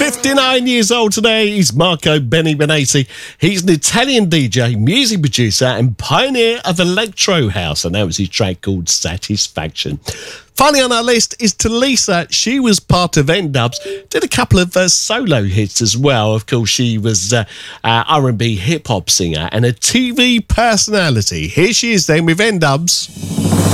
59 years old today. He's Marco Benny-Benassi. He's an Italian DJ, music producer, and pioneer of electro house. And that was his track called Satisfaction. Finally on our list is Tulisa. She was part of N-Dubz, did a couple of solo hits as well. Of course, she was R&B hip-hop singer and a TV personality. Here she is then with N-Dubz.